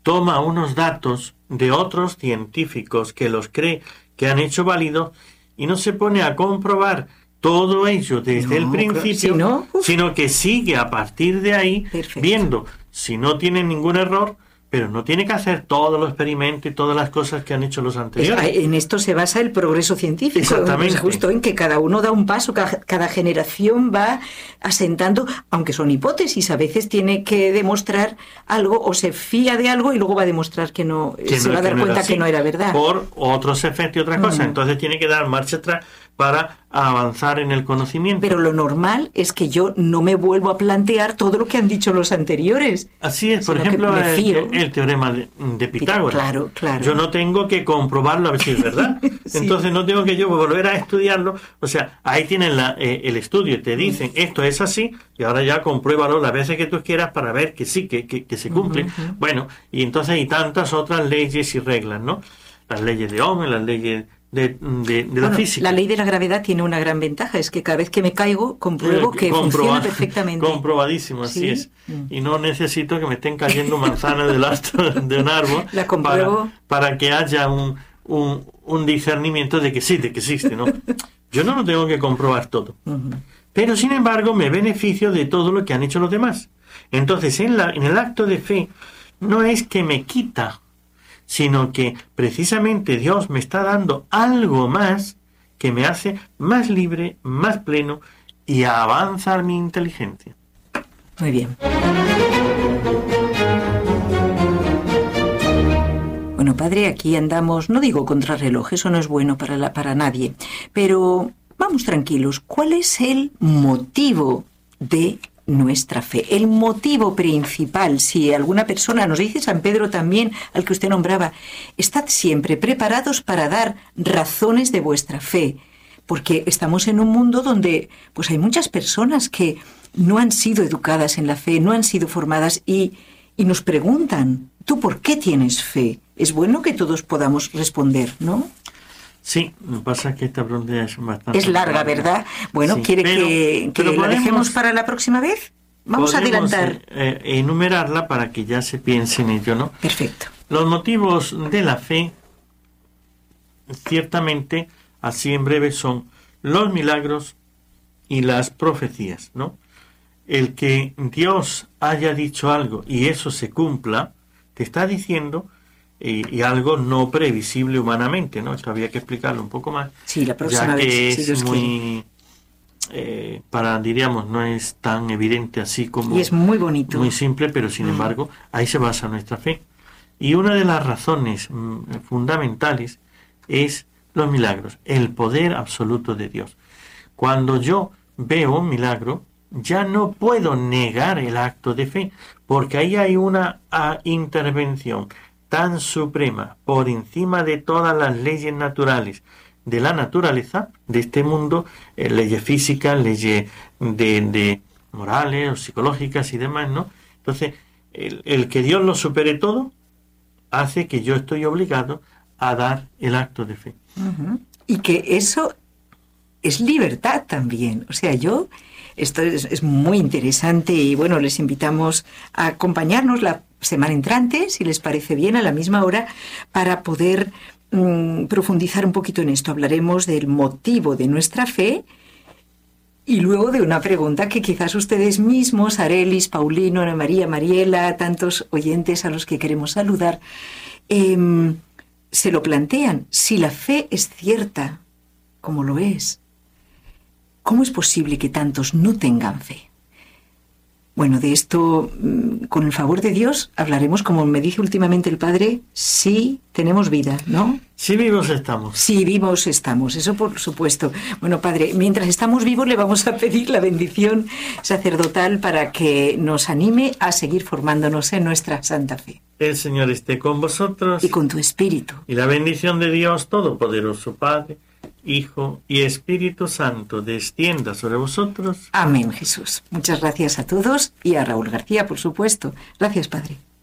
toma unos datos de otros científicos que los cree que han hecho válidos y no se pone a comprobar todo ello desde el principio, sino que sigue a partir de ahí, viendo si no tiene ningún error, pero no tiene que hacer todos los experimentos y todas las cosas que han hecho los anteriores. En esto se basa el progreso científico. Exactamente. Justo en que cada uno da un paso, cada generación va asentando, aunque son hipótesis, a veces tiene que demostrar algo o se fía de algo y luego va a demostrar que no, se va a dar cuenta que no era verdad. Por otros efectos y otras cosas. Entonces tiene que dar marcha atrás para avanzar en el conocimiento. Pero lo normal es que yo no me vuelvo a plantear todo lo que han dicho los anteriores. Así es, por ejemplo, el teorema de Pitágoras. Claro. Yo no tengo que comprobarlo a ver si es verdad. Sí. Entonces no tengo que yo volver a estudiarlo. O sea, ahí tienen el estudio, te dicen esto es así, y ahora ya compruébalo las veces que tú quieras para ver que sí, que se cumple. Bueno, y entonces hay tantas otras leyes y reglas, ¿no? Las leyes de Ohm, las leyes de la física. La ley de la gravedad tiene una gran ventaja, es que cada vez que me caigo compruebo que funciona perfectamente. Comprobadísimo, así es. Y no necesito que me estén cayendo manzanas del astro de un árbol la compruebo para que haya un discernimiento de que sí, de que existe, ¿no? Yo no lo tengo que comprobar todo. Pero sin embargo me beneficio de todo lo que han hecho los demás. Entonces en el acto de fe no es que me quita, sino que precisamente Dios me está dando algo más que me hace más libre, más pleno y avanza mi inteligencia. Muy bien. Bueno, padre, aquí andamos, no digo contrarreloj, eso no es bueno para nadie, pero vamos tranquilos. ¿Cuál es el motivo de nuestra fe? El motivo principal, si alguna persona, nos dice San Pedro también, al que usted nombraba, estad siempre preparados para dar razones de vuestra fe, porque estamos en un mundo donde pues hay muchas personas que no han sido educadas en la fe, no han sido formadas y nos preguntan, ¿tú por qué tienes fe? Es bueno que todos podamos responder, ¿no? Sí, lo que pasa es que esta pregunta es bastante... Es larga, ¿verdad? Bueno, sí, ¿quiere que la dejemos para la próxima vez? Vamos a adelantar. Enumerarla para que ya se piense en ello, ¿no? Perfecto. Los motivos de la fe, ciertamente, así en breve, son los milagros y las profecías, ¿no? El que Dios haya dicho algo y eso se cumpla, te está diciendo... Y algo no previsible humanamente, ¿no? Esto había que explicarlo un poco más. Sí, la próxima ya que vez, es muy, diríamos, no es tan evidente así como... Y es muy bonito. Muy simple, pero sin embargo, ahí se basa nuestra fe. Y una de las razones fundamentales es los milagros, el poder absoluto de Dios. Cuando yo veo un milagro, ya no puedo negar el acto de fe, porque ahí hay una intervención tan suprema, por encima de todas las leyes naturales de la naturaleza, de este mundo, leyes físicas, leyes de morales o psicológicas y demás, ¿no? Entonces, el que Dios lo supere todo, hace que yo estoy obligado a dar el acto de fe. Y que eso es libertad también. O sea, esto es muy interesante y bueno, les invitamos a acompañarnos la semana entrante, si les parece bien, a la misma hora, para poder profundizar un poquito en esto. Hablaremos del motivo de nuestra fe y luego de una pregunta que quizás ustedes mismos, Arelis, Paulino, Ana María, Mariela, tantos oyentes a los que queremos saludar, se lo plantean. Si la fe es cierta, como lo es, ¿cómo es posible que tantos no tengan fe? Bueno, de esto, con el favor de Dios, hablaremos, como me dice últimamente el Padre, si tenemos vida, ¿no? Si vivos estamos. Si vivos estamos, eso por supuesto. Bueno, Padre, mientras estamos vivos le vamos a pedir la bendición sacerdotal para que nos anime a seguir formándonos en nuestra santa fe. El Señor esté con vosotros. Y con tu espíritu. Y la bendición de Dios Todopoderoso, Padre, Hijo y Espíritu Santo, descienda sobre vosotros. Amén, Jesús. Muchas gracias a todos y a Raúl García, por supuesto. Gracias, Padre.